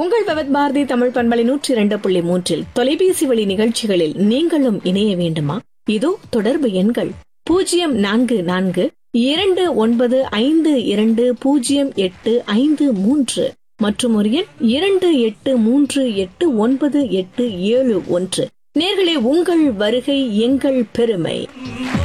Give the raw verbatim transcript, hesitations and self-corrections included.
உங்கள் பவத் பாரதி தமிழ் பண்பலை நூற்றி இரண்டு புள்ளி மூன்றில் தொலைபேசி வழி நிகழ்ச்சிகளில் நீங்களும் இணைய வேண்டுமா? இதோ தொடர்பு எண்கள் பூஜ்ஜியம் நான்கு நான்கு இரண்டு ஒன்பது ஐந்து இரண்டு பூஜ்ஜியம் எட்டு ஐந்து மூன்று மற்றும் ஒரு எண் இரண்டு எட்டு மூன்று எட்டு ஒன்பது எட்டு ஏழு ஒன்று. நேர்களே, உங்கள் வருகை எங்கள் பெருமை.